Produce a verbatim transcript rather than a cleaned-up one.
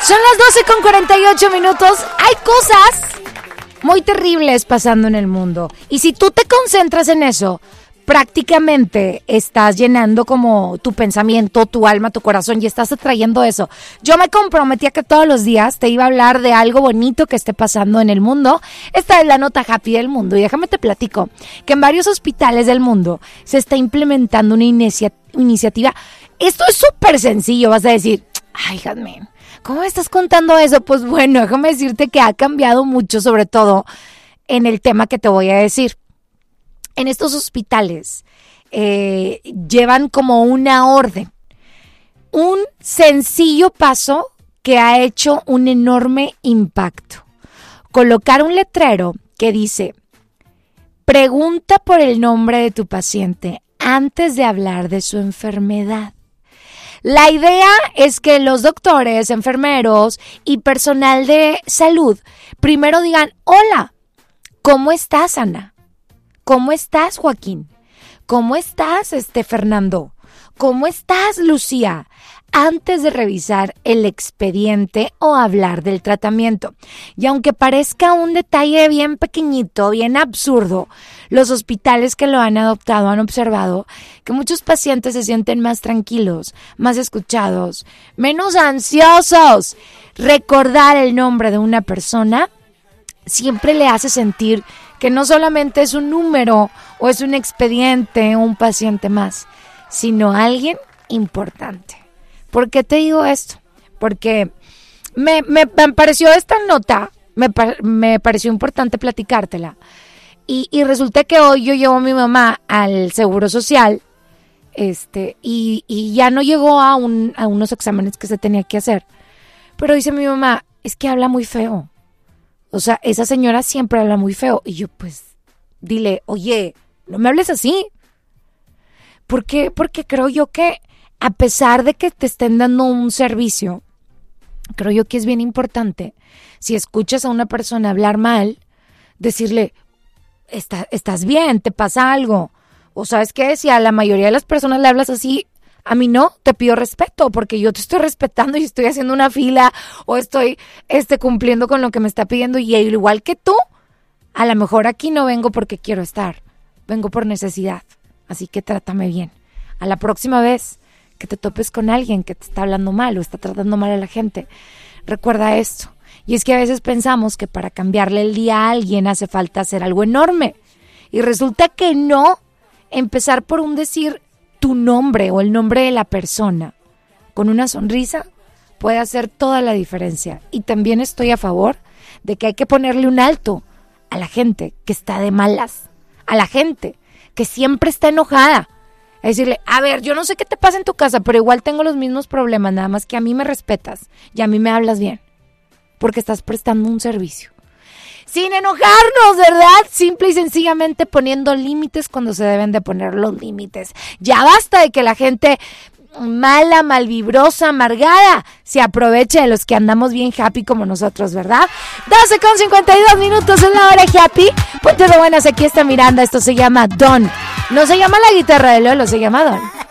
Son las doce con cuarenta y ocho minutos. Hay cosas muy terribles pasando en el mundo. Y si tú te concentras en eso, prácticamente estás llenando como tu pensamiento, tu alma, tu corazón y estás atrayendo eso. Yo me comprometí a que todos los días te iba a hablar de algo bonito que esté pasando en el mundo. Esta es la nota happy del mundo y déjame te platico que en varios hospitales del mundo se está implementando una inicia- iniciativa. Esto es súper sencillo, vas a decir, ay, Jazmín, ¿cómo me estás contando eso? Pues bueno, déjame decirte que ha cambiado mucho, sobre todo en el tema que te voy a decir. En estos hospitales eh, llevan como una orden, un sencillo paso que ha hecho un enorme impacto. Colocar un letrero que dice, pregunta por el nombre de tu paciente antes de hablar de su enfermedad. La idea es que los doctores, enfermeros y personal de salud primero digan, hola, ¿cómo estás, Ana? ¿Cómo estás, Joaquín? ¿Cómo estás, este Fernando? ¿Cómo estás, Lucía? Antes de revisar el expediente o hablar del tratamiento. Y aunque parezca un detalle bien pequeñito, bien absurdo, los hospitales que lo han adoptado han observado que muchos pacientes se sienten más tranquilos, más escuchados, menos ansiosos. Recordar el nombre de una persona siempre le hace sentir que no solamente es un número o es un expediente o un paciente más, sino alguien importante. ¿Por qué te digo esto? Porque me, me, me pareció esta nota, me, me pareció importante platicártela. Y, y resulta que hoy yo llevo a mi mamá al Seguro Social este, y, y ya no llegó a, un, a unos exámenes que se tenía que hacer. Pero dice mi mamá, es que habla muy feo. O sea, esa señora siempre habla muy feo. Y yo, pues, dile, oye, no me hables así. ¿Por qué? Porque creo yo que a pesar de que te estén dando un servicio, creo yo que es bien importante, si escuchas a una persona hablar mal, decirle, Está, estás bien, te pasa algo. O sabes qué, si a la mayoría de las personas le hablas así, a mí no, te pido respeto, porque yo te estoy respetando y estoy haciendo una fila o estoy este, cumpliendo con lo que me está pidiendo. Y igual que tú, a lo mejor aquí no vengo porque quiero estar, vengo por necesidad. Así que trátame bien. A la próxima vez que te topes con alguien que te está hablando mal o está tratando mal a la gente, recuerda esto. Y es que a veces pensamos que para cambiarle el día a alguien hace falta hacer algo enorme. Y resulta que no. Empezar por un decir tu nombre o el nombre de la persona con una sonrisa puede hacer toda la diferencia. Y también estoy a favor de que hay que ponerle un alto a la gente que está de malas, a la gente que siempre está enojada. Es decirle, a ver, yo no sé qué te pasa en tu casa, pero igual tengo los mismos problemas, nada más que a mí me respetas y a mí me hablas bien, porque estás prestando un servicio. Sin enojarnos, ¿verdad? Simple y sencillamente poniendo límites cuando se deben de poner los límites. Ya basta de que la gente mala, malvibrosa, amargada se aproveche de los que andamos bien happy como nosotros, ¿verdad? doce con cincuenta y dos minutos en la hora happy. Ponte de buenas, aquí está Miranda, esto se llama Don. No se llama la guitarra de Lolo, se llama Don.